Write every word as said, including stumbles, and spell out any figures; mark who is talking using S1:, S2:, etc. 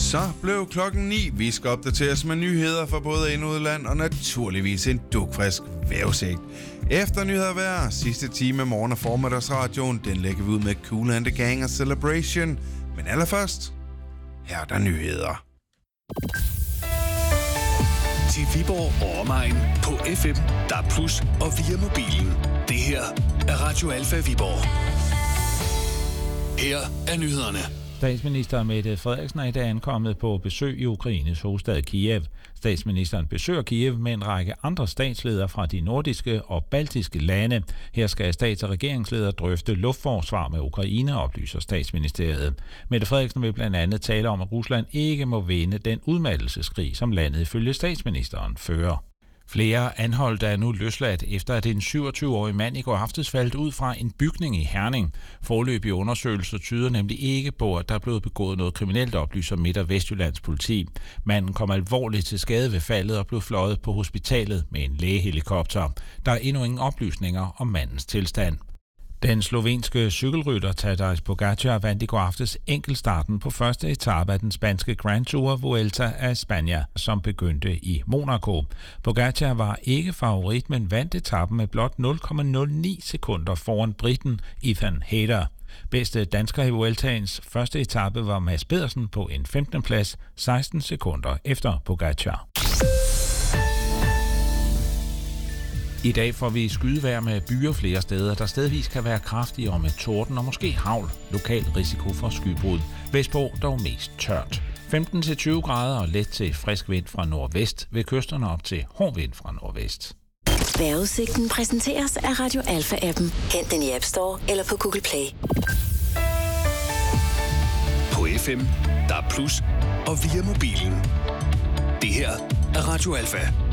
S1: Så blev klokken ni. Vi skal opdateres med nyheder fra både ind- og udland, og naturligvis en dugfrisk vejrudsigt. Efter nyheder hver sidste time af morgen- og formiddagsradioen, den lægger vi ud med Kool and the Gang og Celebration. Men allerførst, her er der nyheder.
S2: Til Viborg og omegn på F M, D A B plus, og via mobilen. Det her er Radio Alfa Viborg. Her er nyhederne.
S3: Statsminister Mette Frederiksen er i dag ankommet på besøg i Ukraines hovedstad Kiev. Statsministeren besøger Kiev med en række andre statsledere fra de nordiske og baltiske lande. Her skal stats- og regeringsledere drøfte luftforsvar med Ukraine, oplyser statsministeriet. Mette Frederiksen vil blandt andet tale om, at Rusland ikke må vinde den udmattelseskrig, som landet ifølge statsministeren fører. Flere anholdte er nu løsladt, efter at en syvogtyve-årig mand i går aftes faldt ud fra en bygning i Herning. Foreløbige undersøgelser tyder nemlig ikke på, at der er blevet begået noget kriminelt, oplyser Midt- og Vestjyllands politi. Manden kom alvorligt til skade ved faldet og blev fløjet på hospitalet med en lægehelikopter. Der er endnu ingen oplysninger om mandens tilstand. Den slovenske cykelrytter Tadej Pogačar vandt i går aftes enkeltstarten på første etape af den spanske Grand Tour Vuelta a España, som begyndte i Monaco. Pogačar var ikke favorit, men vandt etappen med blot nul komma nul ni sekunder foran briten Ethan Hayter. Bedste dansker i Vueltaens første etape var Mads Pedersen på en femtende plads, seksten sekunder efter Pogačar. I dag får vi skydevejr med byer flere steder, der stedvis kan være kraftige og med torden og måske hagl. Lokal risiko for skybrud. Vestpå dog mest tørt. femten til tyve grader og let til frisk vind fra nordvest. Ved kysterne op til hård vind fra nordvest.
S4: Vejrudsigten præsenteres af Radio Alfa-appen. Hent den i App Store eller på Google Play.
S2: På F M, D A B plus, og via mobilen. Det her er Radio Alfa.